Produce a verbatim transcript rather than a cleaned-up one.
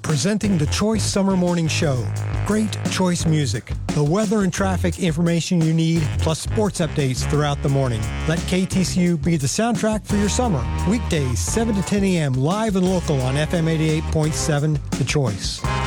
presenting the Choice Summer Morning Show. Great choice music, the weather and traffic information you need, plus sports updates throughout the morning. Let K T C U be the soundtrack for your summer. Weekdays, seven to ten a.m., live and local on F M eighty-eight point seven, The Choice.